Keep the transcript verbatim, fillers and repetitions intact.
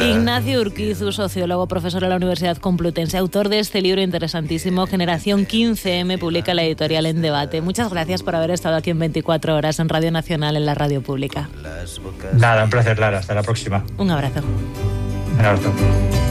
Ignacio Urquizu, sociólogo, profesor de la Universidad Complutense, autor de este libro interesantísimo, Generación quince eme, publica la editorial En Debate. Muchas gracias por haber estado aquí en veinticuatro horas en Radio Nacional, en la radio pública. Nada, un placer, Lara. Hasta la próxima. Un abrazo. Un abrazo.